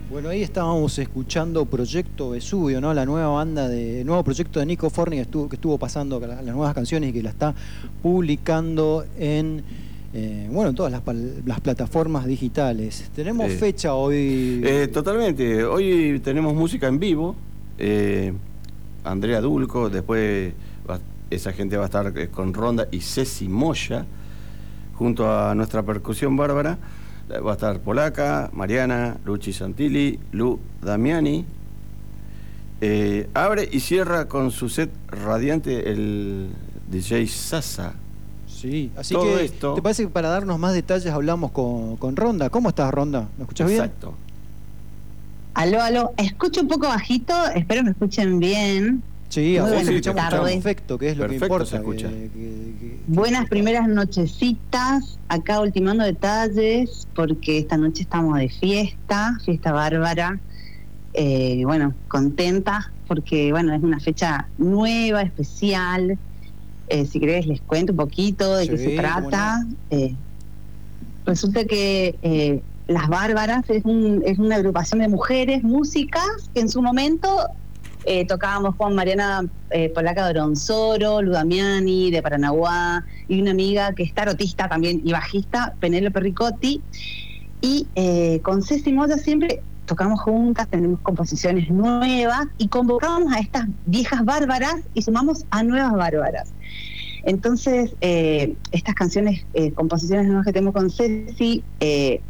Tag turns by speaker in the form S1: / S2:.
S1: Bueno, ahí estábamos escuchando Proyecto Vesubio, ¿no? La nueva banda el nuevo proyecto de Nico Forni que estuvo pasando las nuevas canciones y que la está publicando en todas las plataformas digitales. Tenemos fecha hoy.
S2: Totalmente. Hoy tenemos música en vivo. Andrea Dulco, después esa gente va a estar con Ronda y Ceci Moya, junto a nuestra percusión bárbara. Va a estar Polaca, Mariana, Luchi Santilli, Lu Damiani. Abre y cierra con su set radiante el DJ Sasa.
S1: Sí, así
S2: todo
S1: que,
S2: esto...
S1: ¿te parece que para darnos más detalles hablamos con Ronda? ¿Cómo estás, Ronda? ¿Me escuchás bien?
S2: Exacto.
S3: Aló, escucho un poco bajito, espero me escuchen bien.
S1: Sí, a vos
S3: Buenas
S1: te escuchamos
S3: tardes.
S1: perfecto, que es lo
S2: Perfecto,
S1: que importa.
S2: se escucha.
S3: Buenas primeras nochecitas, acá ultimando detalles, porque esta noche estamos de fiesta bárbara. Contenta, porque es una fecha nueva, especial. Si querés les cuento un poquito de qué se trata. Resulta que Las Bárbaras es una agrupación de mujeres músicas que en su momento tocábamos con Mariana Polaca de Oronsoro, Lu Damiani de Paranaguá, y una amiga que es tarotista también y bajista, Penélope Ricotti, y con Ceci Moya siempre tocamos juntas, tenemos composiciones nuevas y convocamos a estas viejas bárbaras y sumamos a nuevas bárbaras. Entonces, estas canciones, composiciones nuevas que tenemos con Ceci,